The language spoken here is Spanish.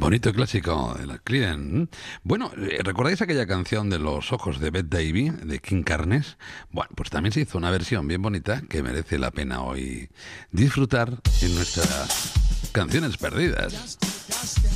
Bonito clásico de la Clean. Bueno, ¿recordáis aquella canción de Los ojos de Bette Davy, de King Carnes? Bueno, pues también se hizo una versión bien bonita que merece la pena hoy disfrutar en nuestras canciones perdidas.